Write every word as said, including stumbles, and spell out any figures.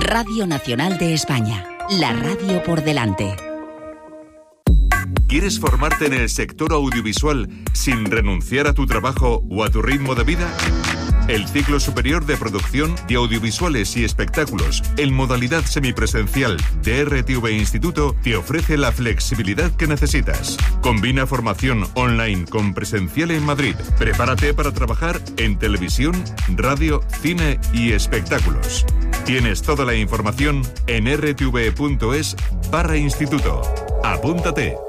Radio Nacional de España, la radio por delante. ¿Quieres formarte en el sector audiovisual sin renunciar a tu trabajo o a tu ritmo de vida? El ciclo superior de producción de audiovisuales y espectáculos en modalidad semipresencial de R T V Instituto te ofrece la flexibilidad que necesitas. Combina formación online con presencial en Madrid. Prepárate para trabajar en televisión, radio, cine y espectáculos. Tienes toda la información en r t v punto es barra instituto. Apúntate.